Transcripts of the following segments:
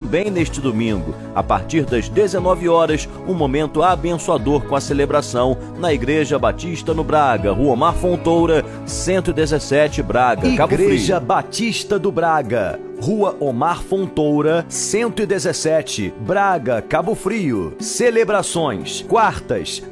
também neste domingo, a partir das 19 horas, um momento abençoador com a celebração na Igreja Batista no Braga, Rua Omar Fontoura, 117, Braga, Cabo Frio. Igreja Batista do Braga, Rua Omar Fontoura, 117, Braga, Cabo Frio. Celebrações: quartas,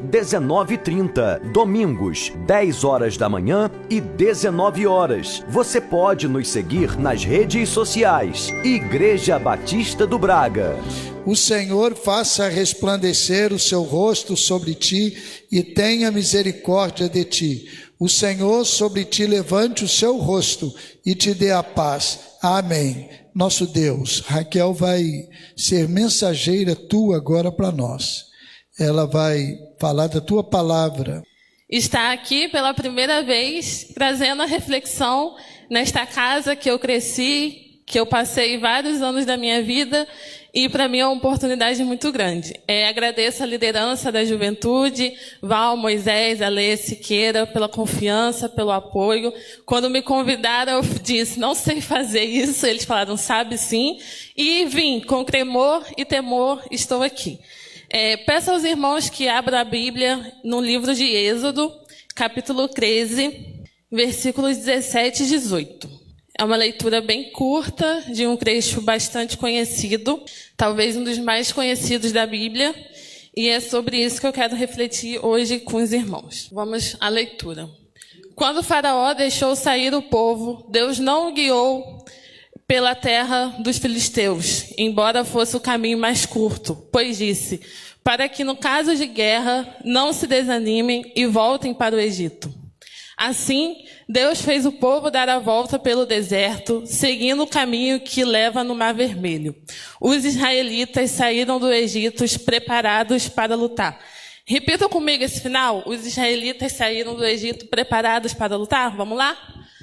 19h30, domingos, 10 horas da manhã e 19 horas. Você pode nos seguir nas redes sociais. Igreja Batista do Braga. O Senhor faça resplandecer o seu rosto sobre ti e tenha misericórdia de ti. O Senhor sobre ti levante o seu rosto e te dê a paz. Amém. Nosso Deus, Raquel vai ser mensageira tua agora para nós. Ela vai falar da tua palavra. Está aqui pela primeira vez trazendo a reflexão nesta casa que eu cresci, que eu passei vários anos da minha vida, e para mim é uma oportunidade muito grande. Agradeço a liderança da juventude, Val, Moisés, Alê, Siqueira, pela confiança, pelo apoio. Quando me convidaram, eu disse, não sei fazer isso. Eles falaram, sabe sim. E vim, com tremor e temor, estou aqui. Peço aos irmãos que abram a Bíblia no livro de Êxodo, capítulo 13, versículos 17 e 18. É uma leitura bem curta, de um trecho bastante conhecido, talvez um dos mais conhecidos da Bíblia, e é sobre isso que eu quero refletir hoje com os irmãos. Vamos à leitura. Quando o faraó deixou sair o povo, Deus não o guiou pela terra dos filisteus, embora fosse o caminho mais curto, pois disse, para que no caso de guerra não se desanimem e voltem para o Egito. Assim, Deus fez o povo dar a volta pelo deserto, seguindo o caminho que leva no Mar Vermelho. Os israelitas saíram do Egito preparados para lutar. Repitam comigo esse final. Os israelitas saíram do Egito preparados para lutar. Vamos lá?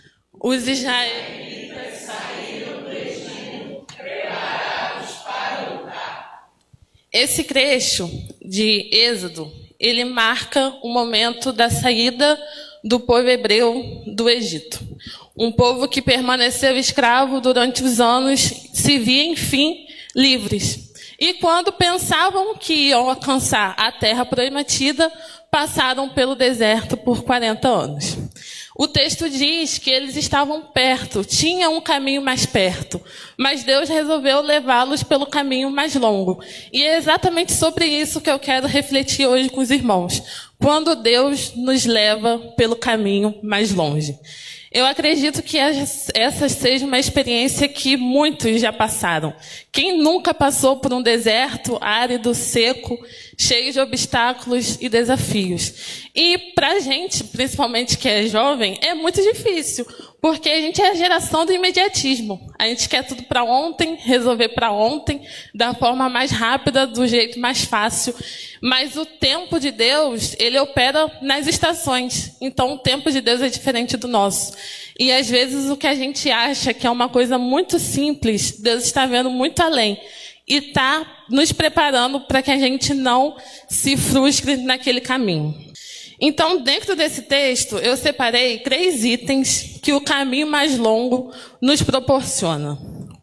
Os israelitas saíram do Egito preparados para lutar. Esse trecho de Êxodo, ele marca o momento da saída do povo hebreu do Egito. Um povo que permaneceu escravo durante os anos, se via, enfim, livres. E quando pensavam que iam alcançar a terra prometida, passaram pelo deserto por 40 anos. O texto diz que eles estavam perto, tinham um caminho mais perto, mas Deus resolveu levá-los pelo caminho mais longo. E é exatamente sobre isso que eu quero refletir hoje com os irmãos. Quando Deus nos leva pelo caminho mais longe. Eu acredito que essa seja uma experiência que muitos já passaram. Quem nunca passou por um deserto árido, seco, cheio de obstáculos e desafios? E para a gente, principalmente que é jovem, é muito difícil, porque a gente é a geração do imediatismo. A gente quer tudo para ontem, resolver para ontem, da forma mais rápida, do jeito mais fácil. Mas o tempo de Deus, ele opera nas estações. Então o tempo de Deus é diferente do nosso. E às vezes o que a gente acha que é uma coisa muito simples, Deus está vendo muito além. E está nos preparando para que a gente não se frustre naquele caminho. Então, dentro desse texto, eu separei 3 itens que o caminho mais longo nos proporciona.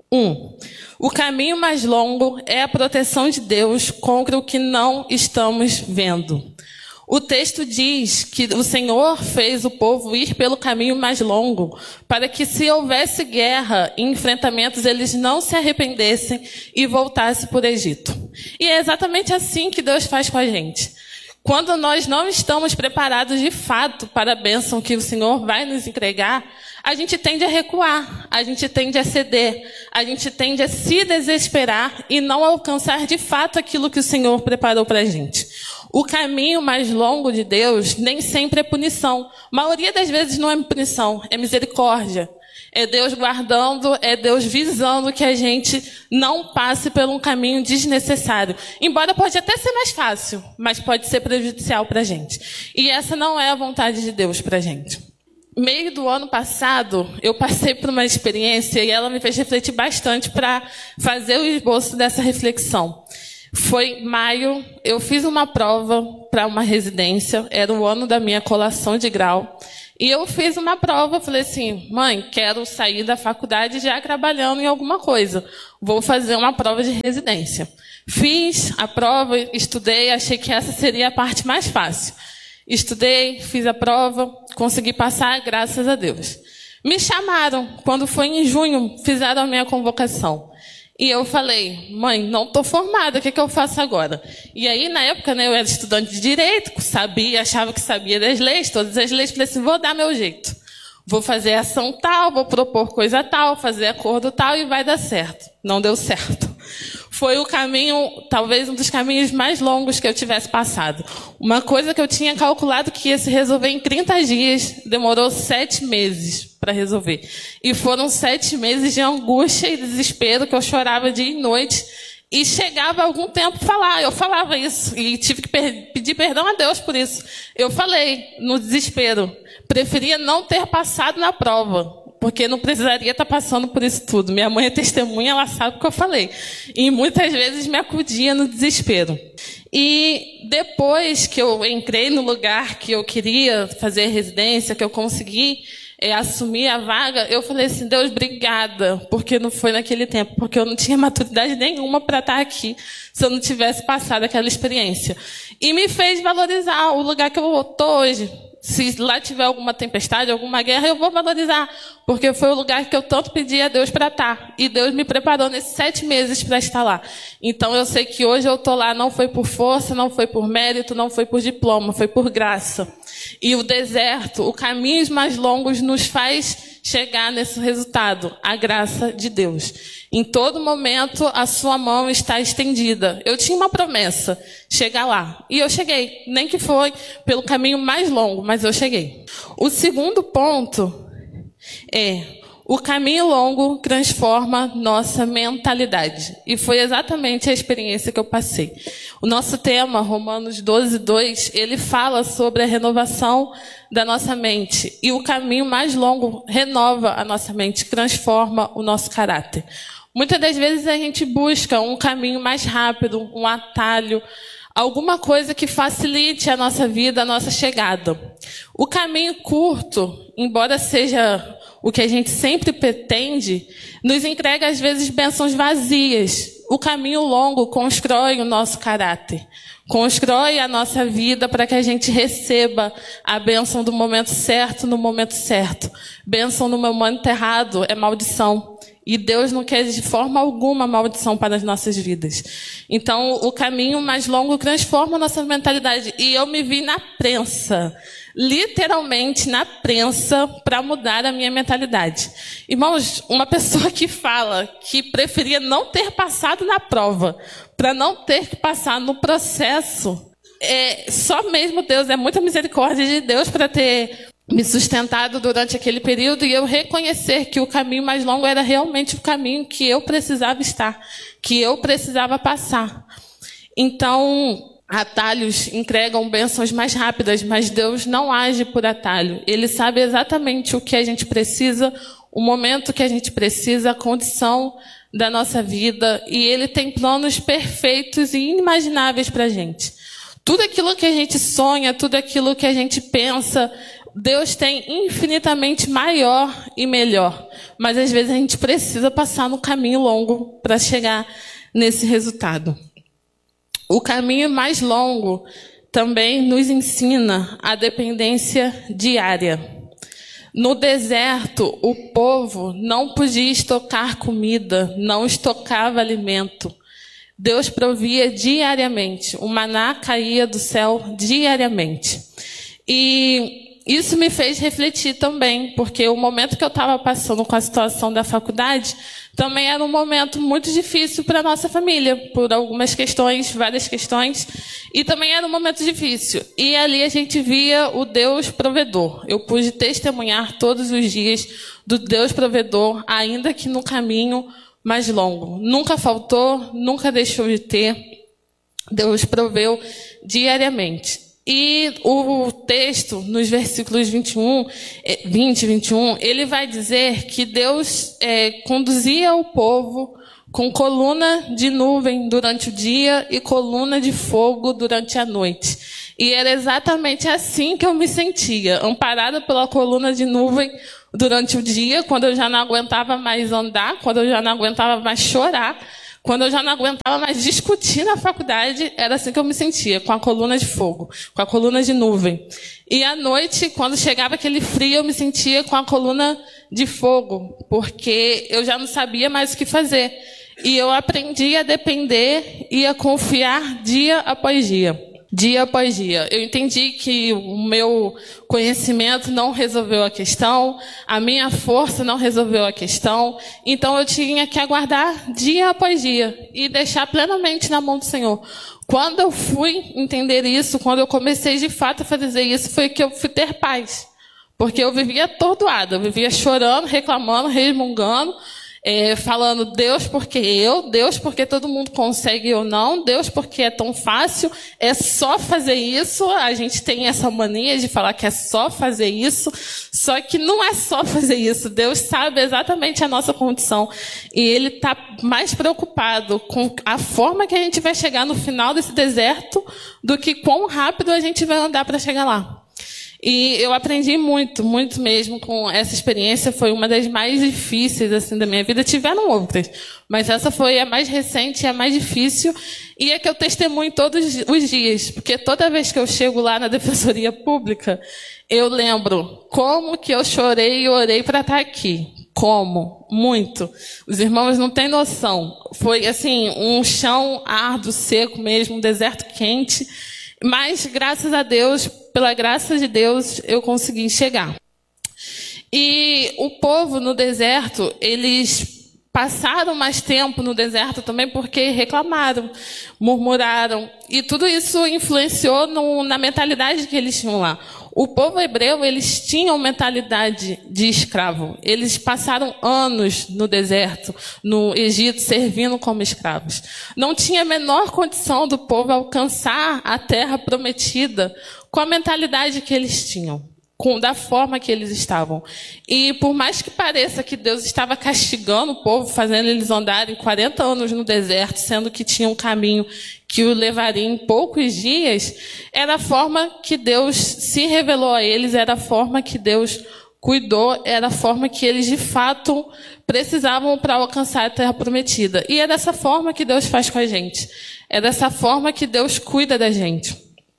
1. O caminho mais longo é a proteção de Deus contra o que não estamos vendo. O texto diz que o Senhor fez o povo ir pelo caminho mais longo para que, se houvesse guerra e enfrentamentos, eles não se arrependessem e voltassem para o Egito. E é exatamente assim que Deus faz com a gente. Quando nós não estamos preparados de fato para a bênção que o Senhor vai nos entregar, a gente tende a recuar, a gente tende a ceder, a gente tende a se desesperar e não alcançar de fato aquilo que o Senhor preparou para a gente. O caminho mais longo de Deus nem sempre é punição. A maioria das vezes não é punição, é misericórdia. É Deus guardando, é Deus visando que a gente não passe por um caminho desnecessário. Embora pode até ser mais fácil, mas pode ser prejudicial para a gente. E essa não é a vontade de Deus para a gente. Meio do ano passado, eu passei por uma experiência e ela me fez refletir bastante para fazer o esboço dessa reflexão. Foi maio, eu fiz uma prova para uma residência, era o ano da minha colação de grau. E eu fiz uma prova, falei assim, mãe, quero sair da faculdade já trabalhando em alguma coisa. Vou fazer uma prova de residência. Fiz a prova, estudei, achei que essa seria a parte mais fácil. Estudei, fiz a prova, consegui passar, graças a Deus. Me chamaram, quando foi em junho, fizeram a minha convocação. E eu falei, mãe, não estou formada, o que eu faço agora? E aí, na época, né, eu era estudante de direito, achava que sabia das leis, todas as leis, falei assim, vou dar meu jeito. Vou fazer ação tal, vou propor coisa tal, fazer acordo tal e vai dar certo. Não deu certo. Foi o caminho, talvez um dos caminhos mais longos que eu tivesse passado. Uma coisa que eu tinha calculado que ia se resolver em 30 dias, demorou 7 meses para resolver. E foram 7 meses de angústia e desespero, que eu chorava dia e noite. E chegava algum tempo eu falava isso. E tive que pedir perdão a Deus por isso. Eu falei, no desespero, preferia não ter passado na prova, porque não precisaria estar passando por isso tudo. Minha mãe é testemunha, ela sabe o que eu falei. E muitas vezes me acudia no desespero. E depois que eu entrei no lugar que eu queria fazer residência, que eu consegui assumir a vaga, eu falei assim, Deus, obrigada, porque não foi naquele tempo, porque eu não tinha maturidade nenhuma para estar aqui, se eu não tivesse passado aquela experiência. E me fez valorizar o lugar que eu estou hoje. Se lá tiver alguma tempestade, alguma guerra, eu vou valorizar, porque foi o lugar que eu tanto pedi a Deus para estar. E Deus me preparou nesses 7 meses para estar lá. Então eu sei que hoje eu estou lá, não foi por força, não foi por mérito, não foi por diploma, foi por graça. E o deserto, os caminhos mais longos nos faz chegar nesse resultado, a graça de Deus. Em todo momento, a sua mão está estendida. Eu tinha uma promessa, chegar lá. E eu cheguei, nem que foi pelo caminho mais longo, mas eu cheguei. O segundo ponto é, o caminho longo transforma nossa mentalidade. E foi exatamente a experiência que eu passei. O nosso tema, Romanos 12:2, ele fala sobre a renovação da nossa mente. E o caminho mais longo renova a nossa mente, transforma o nosso caráter. Muitas das vezes a gente busca um caminho mais rápido, um atalho, alguma coisa que facilite a nossa vida, a nossa chegada. O caminho curto, embora seja o que a gente sempre pretende, nos entrega às vezes bênçãos vazias. O caminho longo constrói o nosso caráter, constrói a nossa vida para que a gente receba a bênção do momento certo, no momento certo. Bênção no momento errado é maldição. E Deus não quer de forma alguma maldição para as nossas vidas. Então, o caminho mais longo transforma a nossa mentalidade. E eu me vi na prensa, literalmente na prensa, para mudar a minha mentalidade. Irmãos, uma pessoa que fala que preferia não ter passado na prova, para não ter que passar no processo, só mesmo Deus, é muita misericórdia de Deus para ter me sustentado durante aquele período e eu reconhecer que o caminho mais longo era realmente o caminho que eu precisava estar, que eu precisava passar. Então, atalhos entregam bênçãos mais rápidas, mas Deus não age por atalho. Ele sabe exatamente o que a gente precisa, o momento que a gente precisa, a condição da nossa vida, e Ele tem planos perfeitos e inimagináveis para a gente. Tudo aquilo que a gente sonha, tudo aquilo que a gente pensa, Deus tem infinitamente maior e melhor. Mas às vezes a gente precisa passar no caminho longo para chegar nesse resultado. O caminho mais longo também nos ensina a dependência diária. No deserto, o povo não podia estocar comida, não estocava alimento. Deus provia diariamente, o maná caía do céu diariamente. E isso me fez refletir também, porque o momento que eu estava passando com a situação da faculdade também era um momento muito difícil para a nossa família, por algumas questões, várias questões, e também era um momento difícil. E ali a gente via o Deus provedor. Eu pude testemunhar todos os dias do Deus provedor, ainda que no caminho mais longo. Nunca faltou, nunca deixou de ter. Deus proveu diariamente. E o texto, nos versículos 20 e 21, ele vai dizer que Deus conduzia o povo com coluna de nuvem durante o dia e coluna de fogo durante a noite. E era exatamente assim que eu me sentia, amparada pela coluna de nuvem durante o dia, quando eu já não aguentava mais andar, quando eu já não aguentava mais chorar, quando eu já não aguentava mais discutir na faculdade, era assim que eu me sentia, com a coluna de fogo, com a coluna de nuvem. E à noite, quando chegava aquele frio, eu me sentia com a coluna de fogo, porque eu já não sabia mais o que fazer. E eu aprendi a depender e a confiar dia após dia. Dia após dia. Eu entendi que o meu conhecimento não resolveu a questão, a minha força não resolveu a questão, então eu tinha que aguardar dia após dia e deixar plenamente na mão do Senhor. Quando eu fui entender isso, quando eu comecei de fato a fazer isso, foi que eu fui ter paz. Porque eu vivia atordoada, eu vivia chorando, reclamando, resmungando, falando, Deus, porque eu, Deus, porque todo mundo consegue eu não, Deus, porque é tão fácil, é só fazer isso. A gente tem essa mania de falar que é só fazer isso, só que não é só fazer isso. Deus sabe exatamente a nossa condição e Ele está mais preocupado com a forma que a gente vai chegar no final desse deserto do que quão rápido a gente vai andar para chegar lá. E eu aprendi muito, muito mesmo com essa experiência. Foi uma das mais difíceis assim, da minha vida. Tiveram outras, mas essa foi a mais recente e a mais difícil. E é que eu testemunho todos os dias, porque toda vez que eu chego lá na Defensoria Pública, eu lembro como que eu chorei e orei para estar aqui. Como? Muito. Os irmãos não têm noção. Foi assim, um chão árduo, seco mesmo, um deserto quente. Mas, graças a Deus, pela graça de Deus, eu consegui chegar. E o povo no deserto, eles passaram mais tempo no deserto também porque reclamaram, murmuraram. E tudo isso influenciou na mentalidade que eles tinham lá. O povo hebreu, eles tinham mentalidade de escravo. Eles passaram anos no deserto, no Egito, servindo como escravos. Não tinha a menor condição do povo alcançar a terra prometida com a mentalidade que eles tinham, da forma que eles estavam. E por mais que pareça que Deus estava castigando o povo, fazendo eles andarem 40 anos no deserto, sendo que tinha um caminho que o levaria em poucos dias, era a forma que Deus se revelou a eles, era a forma que Deus cuidou, era a forma que eles de fato precisavam para alcançar a terra prometida. E é dessa forma que Deus faz com a gente. É dessa forma que Deus cuida da gente.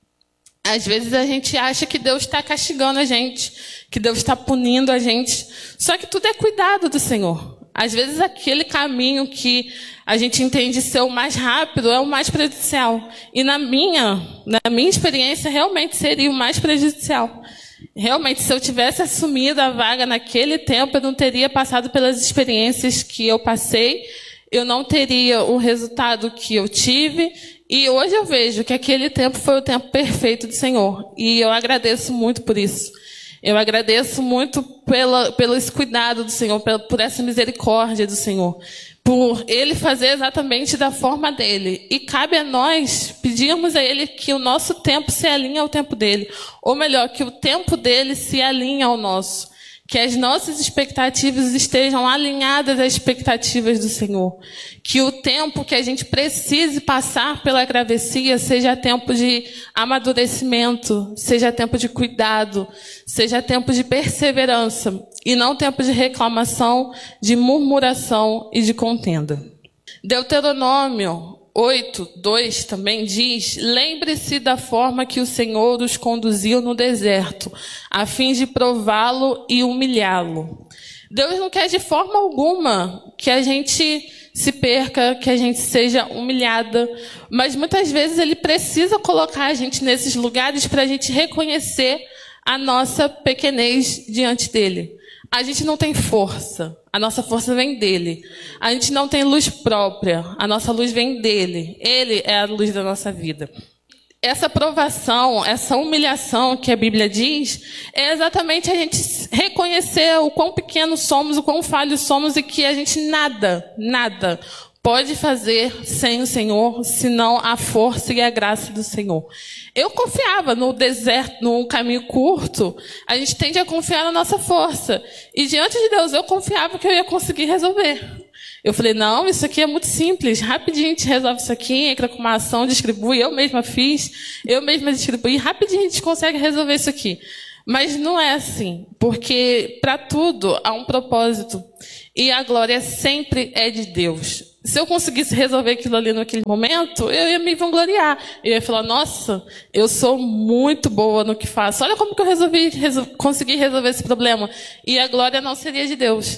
Às vezes a gente acha que Deus está castigando a gente, que Deus está punindo a gente. Só que tudo é cuidado do Senhor. Às vezes aquele caminho que a gente entende ser o mais rápido é o mais prejudicial. E na minha experiência, realmente seria o mais prejudicial. Realmente, se eu tivesse assumido a vaga naquele tempo, eu não teria passado pelas experiências que eu passei, eu não teria o resultado que eu tive. E hoje eu vejo que aquele tempo foi o tempo perfeito do Senhor. E eu agradeço muito por isso. Eu agradeço muito pelo esse cuidado do Senhor, por essa misericórdia do Senhor, por Ele fazer exatamente da forma dEle. E cabe a nós pedirmos a Ele que o nosso tempo se alinhe ao tempo dEle. Ou melhor, que o tempo dEle se alinhe ao nosso. Que as nossas expectativas estejam alinhadas às expectativas do Senhor. Que o tempo que a gente precise passar pela travessia seja tempo de amadurecimento, seja tempo de cuidado, seja tempo de perseverança e não tempo de reclamação, de murmuração e de contenda. Deuteronômio 8:2 também diz: lembre-se da forma que o Senhor os conduziu no deserto, a fim de prová-lo e humilhá-lo. Deus não quer de forma alguma que a gente se perca, que a gente seja humilhada, mas muitas vezes Ele precisa colocar a gente nesses lugares para a gente reconhecer a nossa pequenez diante dEle. A gente não tem força, a nossa força vem dEle. A gente não tem luz própria, a nossa luz vem dEle. Ele é a luz da nossa vida. Essa provação, essa humilhação que a Bíblia diz, é exatamente a gente reconhecer o quão pequenos somos, o quão falhos somos e que a gente nada pode fazer sem o Senhor, senão a força e a graça do Senhor. Eu confiava no deserto, no caminho curto, a gente tende a confiar na nossa força. E diante de Deus, eu confiava que eu ia conseguir resolver. Eu falei, não, isso aqui é muito simples, rapidinho a gente resolve isso aqui, entra com uma ação, distribui, eu mesma fiz, eu mesma distribuí, rapidinho a gente consegue resolver isso aqui. Mas não é assim, porque para tudo há um propósito, e a glória sempre é de Deus. Se eu conseguisse resolver aquilo ali naquele momento, eu ia me vangloriar. Eu ia falar, nossa, eu sou muito boa no que faço. Olha como que eu consegui resolver esse problema. E a glória não seria de Deus.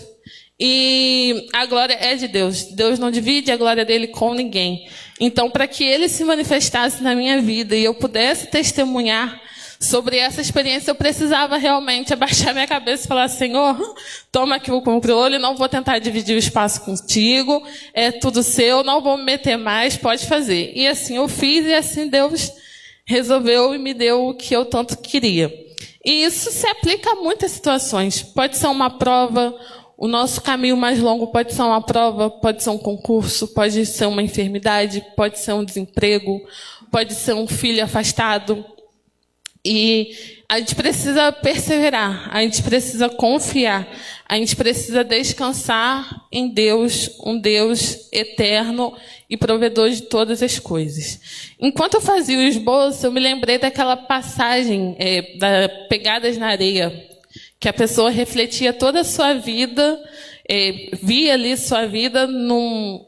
E a glória é de Deus. Deus não divide a glória dele com ninguém. Então, para que ele se manifestasse na minha vida e eu pudesse testemunhar sobre essa experiência, eu precisava realmente abaixar minha cabeça e falar, Senhor, toma aqui o controle, não vou tentar dividir o espaço contigo, é tudo seu, não vou me meter mais, pode fazer. E assim eu fiz, e assim Deus resolveu e me deu o que eu tanto queria. E isso se aplica a muitas situações. Pode ser uma prova, o nosso caminho mais longo pode ser uma prova, pode ser um concurso, pode ser uma enfermidade, pode ser um desemprego, pode ser um filho afastado. E a gente precisa perseverar, a gente precisa confiar, a gente precisa descansar em Deus, um Deus eterno e provedor de todas as coisas. Enquanto eu fazia o esboço, eu me lembrei daquela passagem da Pegadas na Areia, que a pessoa refletia toda a sua vida, via ali sua vida num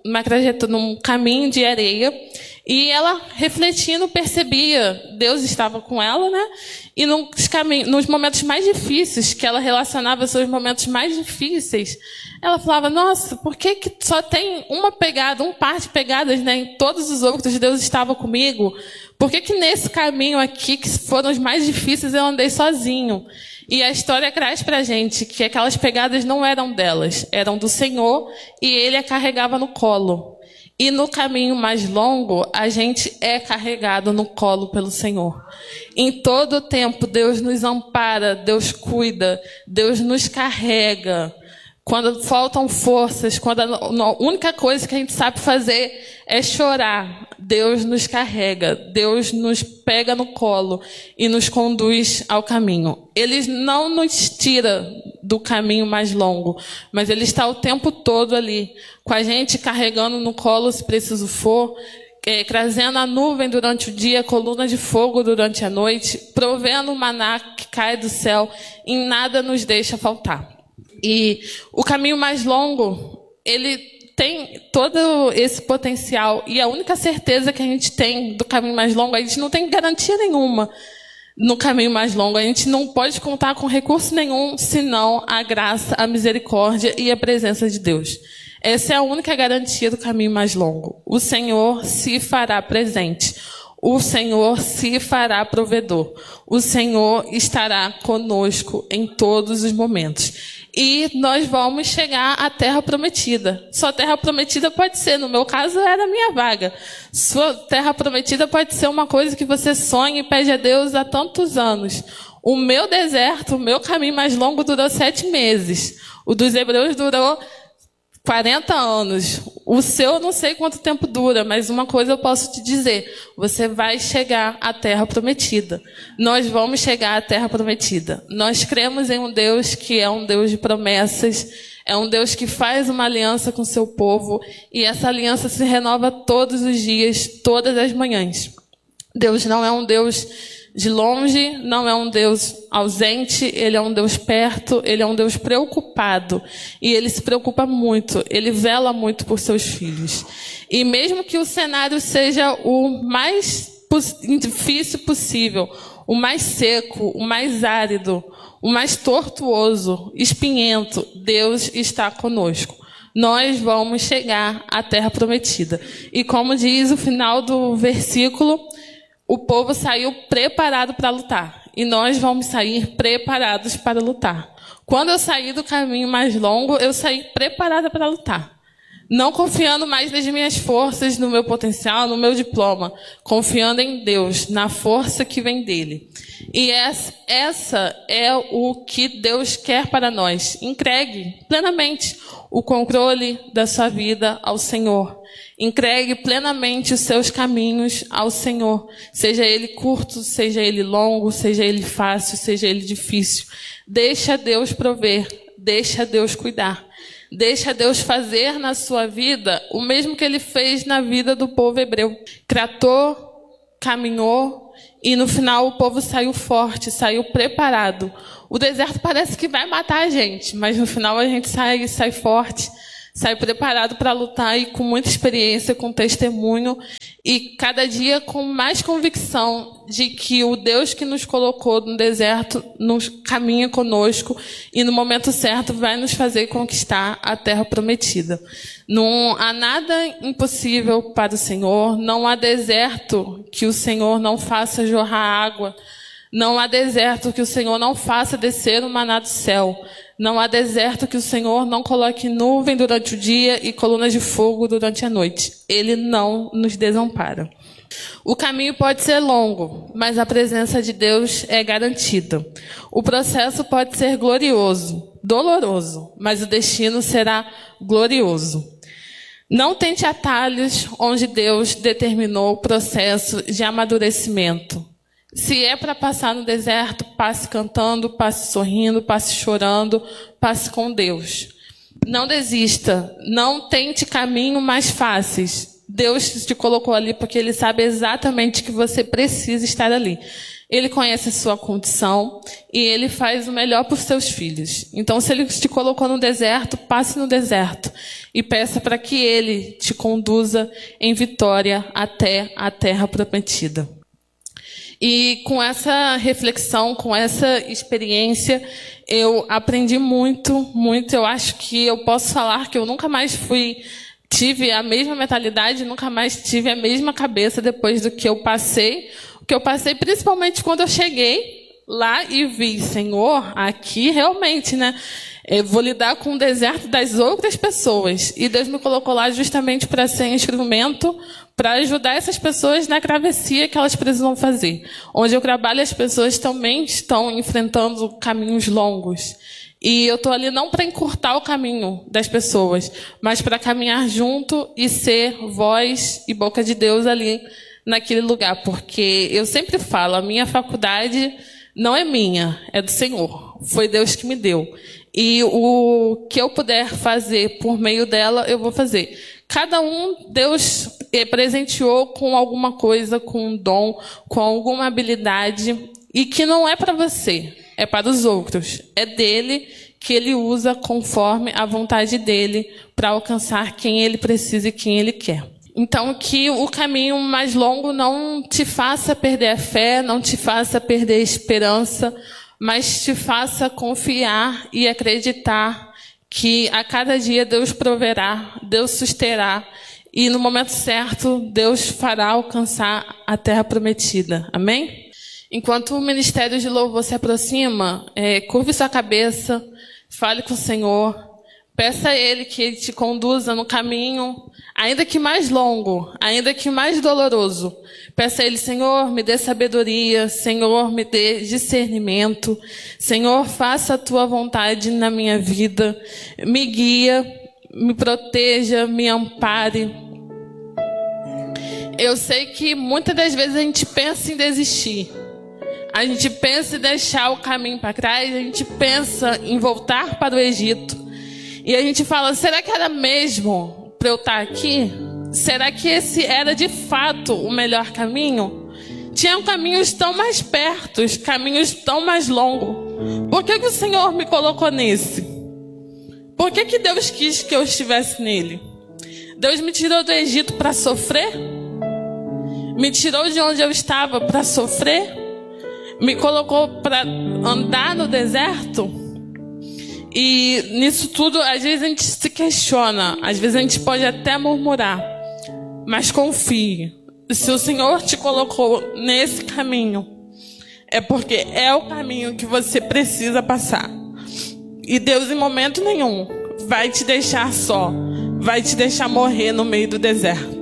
caminho de areia, e ela, refletindo, percebia, Deus estava com ela, né? E nos momentos mais difíceis, que ela relacionava seus momentos mais difíceis, ela falava, nossa, por que só tem uma pegada, um par de pegadas, né? Em todos os outros, Deus estava comigo. Por que nesse caminho aqui, que foram os mais difíceis, eu andei sozinho? E a história traz pra gente que aquelas pegadas não eram delas, eram do Senhor, e Ele a carregava no colo. E no caminho mais longo, a gente é carregado no colo pelo Senhor. Em todo o tempo, Deus nos ampara, Deus cuida, Deus nos carrega. Quando faltam forças, quando a única coisa que a gente sabe fazer é chorar, Deus nos carrega, Deus nos pega no colo e nos conduz ao caminho. Ele não nos tira do caminho mais longo, mas Ele está o tempo todo ali, com a gente carregando no colo se preciso for, trazendo a nuvem durante o dia, coluna de fogo durante a noite, provendo o maná que cai do céu, em nada nos deixa faltar. E o caminho mais longo, ele tem todo esse potencial, e a única certeza que a gente tem do caminho mais longo, a gente não tem garantia nenhuma no caminho mais longo, a gente não pode contar com recurso nenhum, senão a graça, a misericórdia e a presença de Deus. Essa é a única garantia do caminho mais longo. O Senhor se fará presente. O Senhor se fará provedor. O Senhor estará conosco em todos os momentos. E nós vamos chegar à terra prometida. Sua terra prometida pode ser, no meu caso, era a minha vaga. Sua terra prometida pode ser uma coisa que você sonha e pede a Deus há tantos anos. O meu deserto, o meu caminho mais longo durou 7 meses. O dos hebreus durou 40 anos. O seu não sei quanto tempo dura, mas uma coisa eu posso te dizer. Você vai chegar à terra prometida. Nós vamos chegar à terra prometida. Nós cremos em um Deus que é um Deus de promessas, é um Deus que faz uma aliança com o seu povo, e essa aliança se renova todos os dias, todas as manhãs. Deus não é um Deus de longe, não é um Deus ausente, Ele é um Deus perto, Ele é um Deus preocupado. E Ele se preocupa muito, Ele vela muito por seus filhos. E mesmo que o cenário seja o mais difícil possível, o mais seco, o mais árido, o mais tortuoso, espinhento, Deus está conosco. Nós vamos chegar à terra prometida. E como diz o final do versículo, o povo saiu preparado para lutar. E nós vamos sair preparados para lutar. Quando eu saí do caminho mais longo, eu saí preparada para lutar. Não confiando mais nas minhas forças, no meu potencial, no meu diploma. Confiando em Deus, na força que vem dele. E essa é o que Deus quer para nós. Entregue plenamente o controle da sua vida ao Senhor. Entregue plenamente os seus caminhos ao Senhor. Seja ele curto, seja ele longo, seja ele fácil, seja ele difícil. Deixa Deus prover, deixa Deus cuidar. Deixa Deus fazer na sua vida o mesmo que ele fez na vida do povo hebreu. Tratou, caminhou e no final o povo saiu forte, saiu preparado. O deserto parece que vai matar a gente, mas no final a gente sai forte, sai preparado para lutar e com muita experiência, com testemunho e cada dia com mais convicção de que o Deus que nos colocou no deserto nos caminha conosco e no momento certo vai nos fazer conquistar a terra prometida. Não há nada impossível para o Senhor, não há deserto que o Senhor não faça jorrar água, não há deserto que o Senhor não faça descer o maná do céu. Não há deserto que o Senhor não coloque nuvem durante o dia e colunas de fogo durante a noite. Ele não nos desampara. O caminho pode ser longo, mas a presença de Deus é garantida. O processo pode ser glorioso, doloroso, mas o destino será glorioso. Não tente atalhos onde Deus determinou o processo de amadurecimento. Se é para passar no deserto, passe cantando, passe sorrindo, passe chorando, passe com Deus. Não desista, não tente caminhos mais fáceis. Deus te colocou ali porque Ele sabe exatamente que você precisa estar ali. Ele conhece a sua condição e Ele faz o melhor por seus filhos. Então, se Ele te colocou no deserto, passe no deserto e peça para que Ele te conduza em vitória até a terra prometida. E com essa reflexão, com essa experiência, eu aprendi muito, muito. Eu acho que eu posso falar que eu nunca mais tive a mesma mentalidade, nunca mais tive a mesma cabeça depois do que eu passei. O que eu passei principalmente quando eu cheguei lá e vi, Senhor, aqui realmente, né? Eu vou lidar com o deserto das outras pessoas. E Deus me colocou lá justamente para ser instrumento para ajudar essas pessoas na travessia que elas precisam fazer. Onde eu trabalho, as pessoas também estão enfrentando caminhos longos. E eu estou ali não para encurtar o caminho das pessoas, mas para caminhar junto e ser voz e boca de Deus ali naquele lugar. Porque eu sempre falo, a minha faculdade não é minha, é do Senhor. Foi Deus que me deu. E o que eu puder fazer por meio dela, eu vou fazer. Cada um, Deus presenteou com alguma coisa, com um dom, com alguma habilidade, e que não é para você, é para os outros. É dele que ele usa conforme a vontade dele para alcançar quem ele precisa e quem ele quer. Então, que o caminho mais longo não te faça perder a fé, não te faça perder a esperança, mas te faça confiar e acreditar que a cada dia Deus proverá, Deus susterá, e no momento certo Deus fará alcançar a terra prometida. Amém? Enquanto o ministério de louvor se aproxima, curve sua cabeça, fale com o Senhor, peça a Ele que Ele te conduza no caminho, ainda que mais longo, ainda que mais doloroso. Peça a Ele, Senhor, me dê sabedoria, Senhor, me dê discernimento, Senhor, faça a Tua vontade na minha vida, me guia, me proteja, me ampare. Eu sei que muitas das vezes a gente pensa em desistir, a gente pensa em deixar o caminho para trás, a gente pensa em voltar para o Egito, e a gente fala, será que era mesmo para eu estar aqui? Será que esse era de fato o melhor caminho? Tinham caminhos tão mais perto, caminhos tão mais longos. Por que o Senhor me colocou nesse? Por que Deus quis que eu estivesse nele? Deus me tirou do Egito para sofrer? Me tirou de onde eu estava para sofrer? Me colocou para andar no deserto? E nisso tudo, às vezes a gente se questiona, às vezes a gente pode até murmurar, mas confie, se o Senhor te colocou nesse caminho, é porque é o caminho que você precisa passar. E Deus em momento nenhum vai te deixar só, vai te deixar morrer no meio do deserto.